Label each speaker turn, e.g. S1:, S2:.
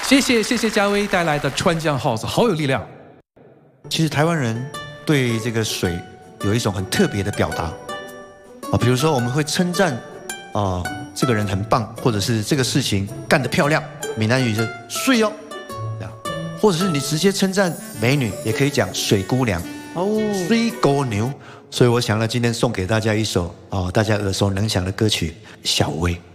S1: 谢谢嘉威带来的川江号子，好有力量。
S2: 其实台湾人对这个水有一种很特别的表达啊，比如说我们会称赞啊这个人很棒，或者是这个事情干得漂亮，闽南语就水哦，或者是你直接称赞美女，也可以讲水姑娘哦，水姑娘。所以我想呢，今天送给大家一首大家耳熟能详的歌曲《小薇》。